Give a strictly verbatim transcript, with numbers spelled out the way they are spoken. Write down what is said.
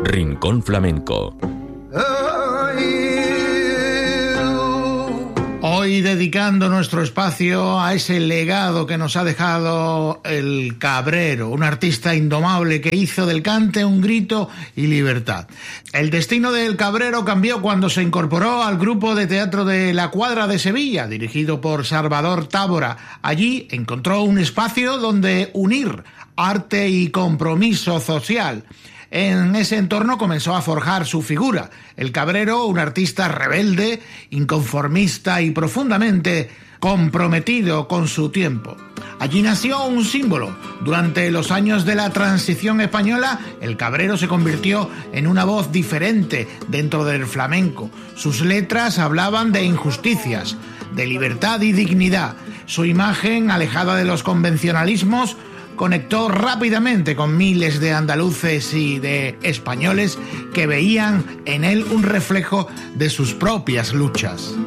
Rincón Flamenco. Hoy dedicando nuestro espacio a ese legado que nos ha dejado el Cabrero, un artista indomable que hizo del cante un grito y libertad. El destino del Cabrero cambió cuando se incorporó al grupo de teatro de La Cuadra de Sevilla, dirigido por Salvador Tábora. Allí encontró un espacio donde unir arte y compromiso social. En ese entorno comenzó a forjar su figura. El Cabrero, un artista rebelde, inconformista y profundamente comprometido con su tiempo. Allí nació un símbolo. Durante los años de la transición española, el Cabrero se convirtió en una voz diferente dentro del flamenco. Sus letras hablaban de injusticias, de libertad y dignidad. Su imagen, alejada de los convencionalismos, conectó rápidamente con miles de andaluces y de españoles que veían en él un reflejo de sus propias luchas.